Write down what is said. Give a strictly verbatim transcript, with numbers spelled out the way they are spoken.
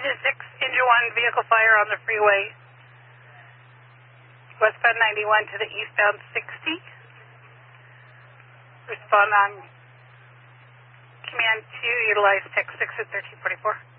engine six, engine one, vehicle fire on the freeway. Westbound ninety-one to the eastbound sixty. Respond on command two, utilize tech six at thirteen forty-four.